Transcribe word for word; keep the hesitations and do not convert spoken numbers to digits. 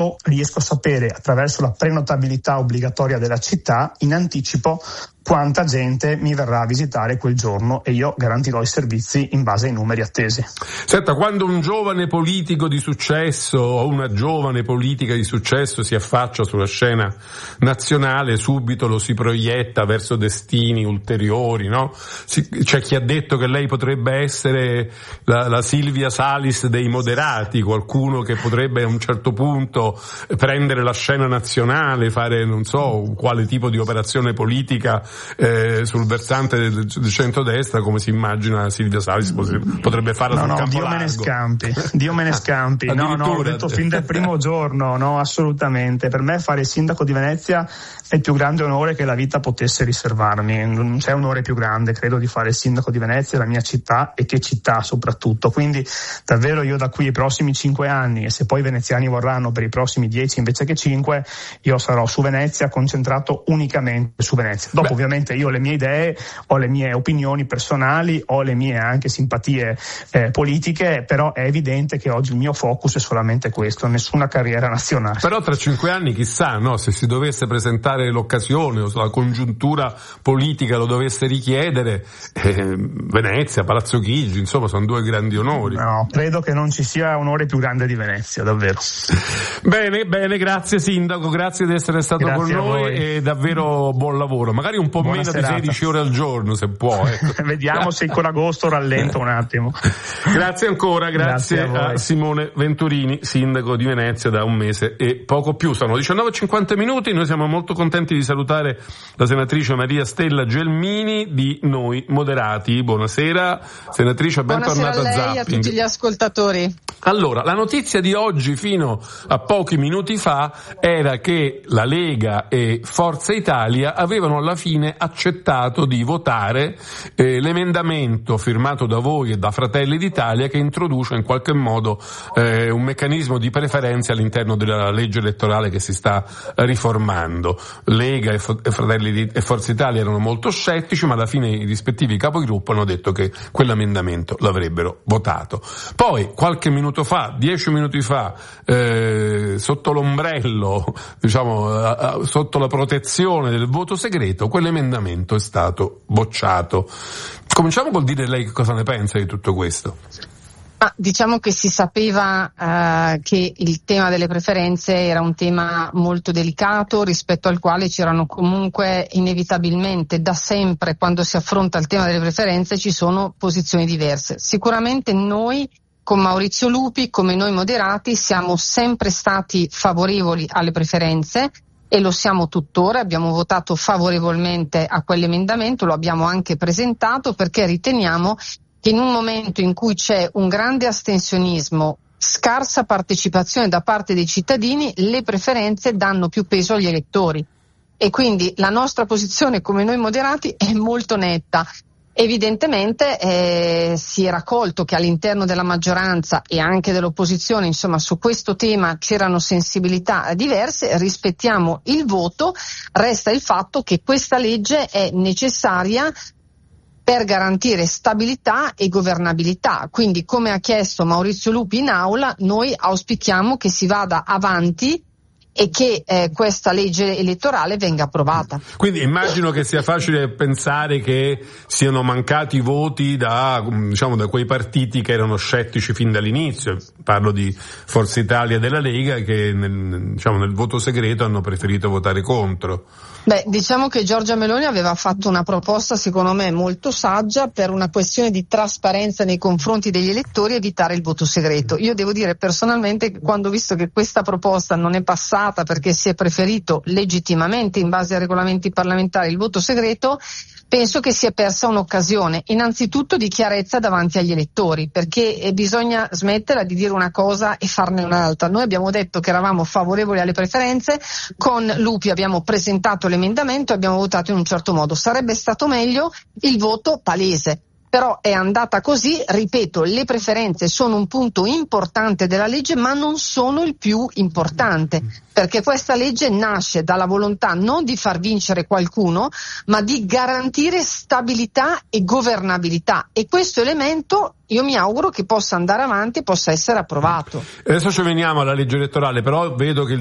riesco a sapere attraverso la prenotabilità obbligatoria della città in anticipo quanta gente mi verrà a visitare quel giorno e io garantirò i servizi in base ai numeri attesi. Senta, quando un giovane politico di successo o una giovane politica di successo si affaccia sulla scena nazionale, subito lo si proietta verso destini ulteriori, no? Si, c'è chi ha detto che lei potrebbe essere la, la Silvia Salis dei moderati, qualcuno che potrebbe a un certo punto prendere la scena nazionale, fare non so quale tipo di operazione politica Eh, sul versante del, del centrodestra, come si immagina Silvia Salis potrebbe fare no, sul no, campo Dio largo. me ne scampi, Dio me ne scampi. no, no, l'ho detto fin dal primo giorno, no, assolutamente. Per me fare il sindaco di Venezia è il più grande onore che la vita potesse riservarmi. Non c'è onore più grande, credo, di fare il sindaco di Venezia, la mia città, e che città soprattutto. Quindi davvero io da qui ai prossimi cinque anni, e se poi i veneziani vorranno per i prossimi dieci invece che cinque, io sarò su Venezia, concentrato unicamente su Venezia. Dopo Beh. Ovviamente io ho le mie idee, ho le mie opinioni personali, ho le mie anche simpatie eh, politiche, però è evidente che oggi il mio focus è solamente questo, nessuna carriera nazionale. Però tra cinque anni chissà, no, se si dovesse presentare l'occasione o la congiuntura politica lo dovesse richiedere, eh, Venezia, Palazzo Chigi, insomma sono due grandi onori. No, credo che non ci sia onore più grande di Venezia, davvero. Bene, bene, grazie sindaco, grazie di essere stato grazie con noi e davvero buon lavoro, magari un po' Buona meno serata. Di sedici ore al giorno se può, ecco. Vediamo se con agosto rallento un attimo. Grazie ancora, grazie, grazie a, a Simone Venturini, sindaco di Venezia da un mese e poco più. Sono diciannove e cinquanta minuti, noi siamo molto contenti di salutare la senatrice Maria Stella Gelmini di Noi Moderati. Buonasera senatrice, bentornata a Zapping. Buonasera a lei e a tutti gli ascoltatori. Allora, la notizia di oggi fino a pochi minuti fa era che la Lega e Forza Italia avevano alla fine accettato di votare eh, l'emendamento firmato da voi e da Fratelli d'Italia che introduce in qualche modo eh, un meccanismo di preferenze all'interno della legge elettorale che si sta riformando. Lega e, F- e Fratelli di- e Forza Italia erano molto scettici, ma alla fine i rispettivi capogruppo hanno detto che quell'emendamento l'avrebbero votato. Poi qualche minuto fa, dieci minuti fa, eh, sotto l'ombrello, diciamo, eh, sotto la protezione del voto segreto, quell'emendamento è stato bocciato. Cominciamo col dire lei che cosa ne pensa di tutto questo. Ma diciamo che si sapeva eh, che il tema delle preferenze era un tema molto delicato, rispetto al quale c'erano comunque inevitabilmente da sempre, quando si affronta il tema delle preferenze, ci sono posizioni diverse. Sicuramente noi con Maurizio Lupi, come Noi Moderati, siamo sempre stati favorevoli alle preferenze e lo siamo tuttora. Abbiamo votato favorevolmente a quell'emendamento, lo abbiamo anche presentato perché riteniamo che in un momento in cui c'è un grande astensionismo, scarsa partecipazione da parte dei cittadini, le preferenze danno più peso agli elettori e quindi la nostra posizione come Noi Moderati è molto netta. Evidentemente eh, si era colto che all'interno della maggioranza e anche dell'opposizione, insomma, su questo tema c'erano sensibilità diverse, rispettiamo il voto, resta il fatto che questa legge è necessaria per garantire stabilità e governabilità. Quindi, come ha chiesto Maurizio Lupi in aula, noi auspichiamo che si vada avanti e che eh, questa legge elettorale venga approvata. Quindi immagino che sia facile pensare che siano mancati voti da, diciamo, da quei partiti che erano scettici fin dall'inizio. Parlo di Forza Italia e della Lega che nel, diciamo, nel voto segreto hanno preferito votare contro. Beh, diciamo che Giorgia Meloni aveva fatto una proposta secondo me molto saggia per una questione di trasparenza nei confronti degli elettori, evitare il voto segreto. Io devo dire personalmente che quando ho visto che questa proposta non è passata perché si è preferito legittimamente in base ai regolamenti parlamentari il voto segreto, penso che si è persa un'occasione innanzitutto di chiarezza davanti agli elettori, perché bisogna smettere di dire una cosa e farne un'altra. Noi abbiamo detto che eravamo favorevoli alle preferenze, con Lupi abbiamo presentato l'emendamento e abbiamo votato in un certo modo. Sarebbe stato meglio il voto palese. però è andata così. Ripeto, le preferenze sono un punto importante della legge, ma non sono il più importante, perché questa legge nasce dalla volontà non di far vincere qualcuno, ma di garantire stabilità e governabilità, e questo elemento io mi auguro che possa andare avanti e possa essere approvato. Adesso ci veniamo alla legge elettorale, però vedo che